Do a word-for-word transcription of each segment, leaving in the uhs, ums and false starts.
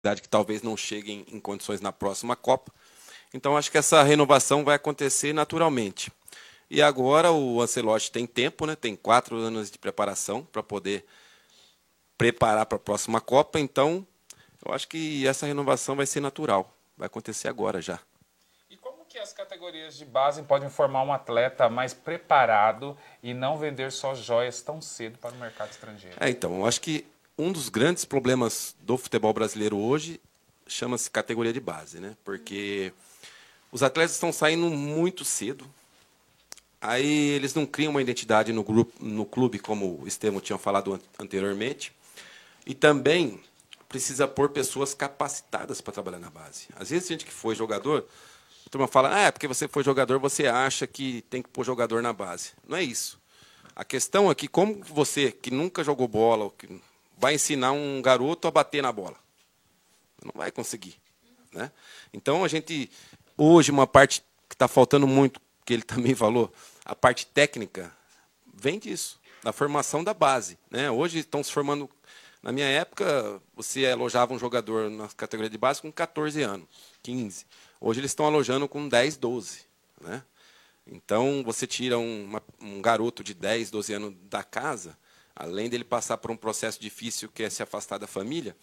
que talvez não cheguem em condições na próxima Copa. Então, acho que essa renovação vai acontecer naturalmente. E agora o Ancelotti tem tempo, né? Tem quatro anos de preparação para poder preparar para a próxima Copa. Então, eu acho que essa renovação vai ser natural. Vai acontecer agora já. E como que as categorias de base podem formar um atleta mais preparado e não vender só joias tão cedo para o mercado estrangeiro? É, então, eu acho que um dos grandes problemas do futebol brasileiro hoje chama-se categoria de base, né? Porque os atletas estão saindo muito cedo. Aí eles não criam uma identidade no grupo, no clube, como o Estevão tinha falado anteriormente. E também precisa pôr pessoas capacitadas para trabalhar na base. Às vezes, a gente que foi jogador, a turma fala, ah, é porque você foi jogador, você acha que tem que pôr jogador na base. Não é isso. A questão é que como você, que nunca jogou bola, que vai ensinar um garoto a bater na bola? Não vai conseguir. Né? Então, a gente, hoje, uma parte que está faltando muito, que ele também falou, a parte técnica, vem disso, da formação da base. Né? Hoje estão se formando... Na minha época, você alojava um jogador na categoria de base com catorze anos, quinze. Hoje eles estão alojando com dez, doze. Né? Então, você tira um, uma, um garoto de dez, doze anos da casa, além dele passar por um processo difícil que é se afastar da família,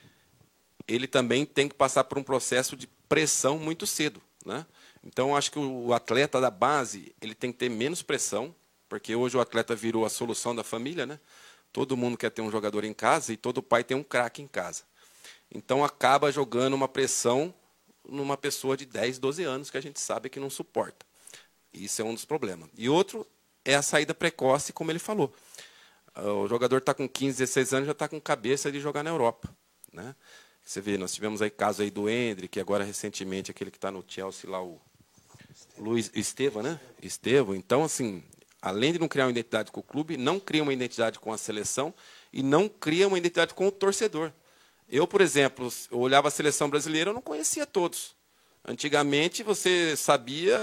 ele também tem que passar por um processo de pressão muito cedo. Né? Então, acho que o atleta da base ele tem que ter menos pressão, porque hoje o atleta virou a solução da família, né? Todo mundo quer ter um jogador em casa e todo pai tem um craque em casa. Então, acaba jogando uma pressão numa pessoa de dez, doze anos, que a gente sabe que não suporta. Isso é um dos problemas. E outro é a saída precoce, como ele falou. O jogador está com quinze, dezesseis anos, já está com cabeça de jogar na Europa. Né? Você vê, nós tivemos aí caso aí do Endrick, agora recentemente aquele que está no Chelsea lá, o Luiz Estevão, né? Estevão. Então, assim, além de não criar uma identidade com o clube, não cria uma identidade com a seleção e não cria uma identidade com o torcedor. Eu, por exemplo, eu olhava a seleção brasileira, eu não conhecia todos. Antigamente, você sabia,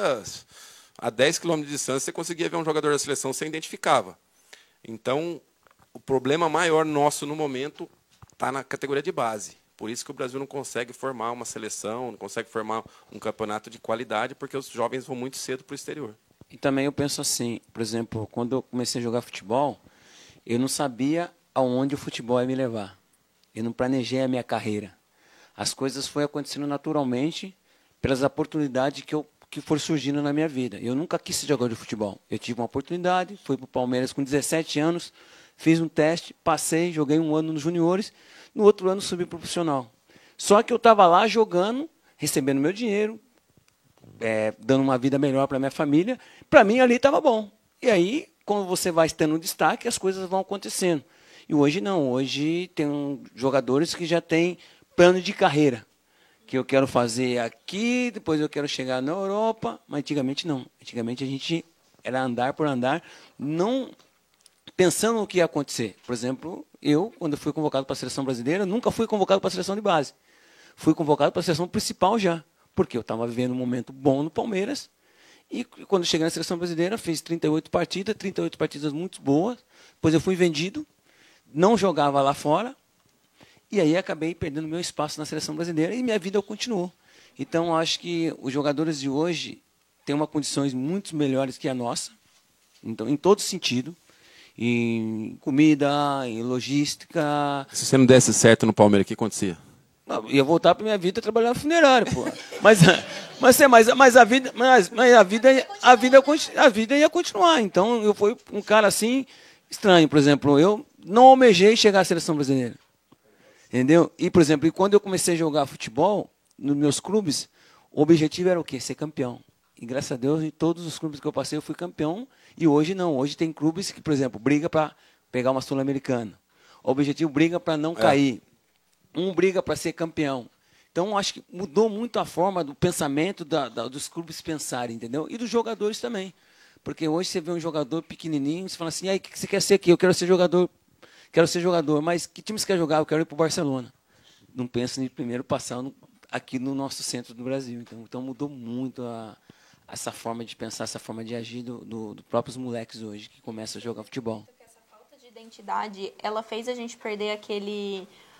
a dez quilômetros de distância, você conseguia ver um jogador da seleção, você identificava. Então, o problema maior nosso no momento está na categoria de base. Por isso que o Brasil não consegue formar uma seleção, não consegue formar um campeonato de qualidade, porque os jovens vão muito cedo para o exterior. E também eu penso assim, por exemplo, quando eu comecei a jogar futebol, eu não sabia aonde o futebol ia me levar. Eu não planejei a minha carreira. As coisas foram acontecendo naturalmente pelas oportunidades que, eu, que foram surgindo na minha vida. Eu nunca quis ser jogador de futebol. Eu tive uma oportunidade, fui para o Palmeiras com dezessete anos, fiz um teste, passei, joguei um ano nos juniores, no outro ano subi para o profissional. Só que eu estava lá jogando, recebendo meu dinheiro, é, dando uma vida melhor para minha família. Para mim ali estava bom. E aí, quando você vai tendo um destaque, as coisas vão acontecendo. E hoje não, hoje tem um, jogadores que já têm plano de carreira. Que eu quero fazer aqui, depois eu quero chegar na Europa. Mas antigamente não. Antigamente a gente era andar por andar, não pensando no que ia acontecer. Por exemplo, eu, quando fui convocado para a seleção brasileira, nunca fui convocado para a seleção de base. Fui convocado para a seleção principal já, porque eu estava vivendo um momento bom no Palmeiras. E quando cheguei na seleção brasileira, fiz trinta e oito partidas, trinta e oito partidas muito boas. Depois eu fui vendido, não jogava lá fora. E aí acabei perdendo meu espaço na seleção brasileira e minha vida continuou. Então, acho que os jogadores de hoje têm uma condições muito melhores que a nossa, então, em todo sentido. Em comida, em logística. Se você não desse certo no Palmeiras, o que acontecia? Não, ia voltar para minha vida trabalhar no funerário, pô. Mas, mas, mas, mas a vida, mas, mas a vida, a vida, a vida ia continuar. Então eu fui um cara assim estranho, por exemplo, eu não almejei chegar à seleção brasileira, entendeu? E por exemplo, e quando eu comecei a jogar futebol nos meus clubes, o objetivo era o quê? Ser campeão. E graças a Deus, em todos os clubes que eu passei, eu fui campeão. E hoje não. Hoje tem clubes que, por exemplo, briga para pegar uma Sul-Americana. O objetivo briga para não é. cair. Um briga para ser campeão. Então, acho que mudou muito a forma do pensamento da, da, dos clubes pensarem, entendeu? E dos jogadores também. Porque hoje você vê um jogador pequenininho, você fala assim, aí, o que você quer ser aqui? Eu quero ser jogador. Quero ser jogador. Mas que time você quer jogar? Eu quero ir para o Barcelona. Não pensa em primeiro passar no, aqui no nosso centro do Brasil. Então, então mudou muito a... essa forma de pensar, essa forma de agir dos do, do próprios moleques hoje que começam a jogar futebol. Essa falta de identidade, ela fez a gente perder aquele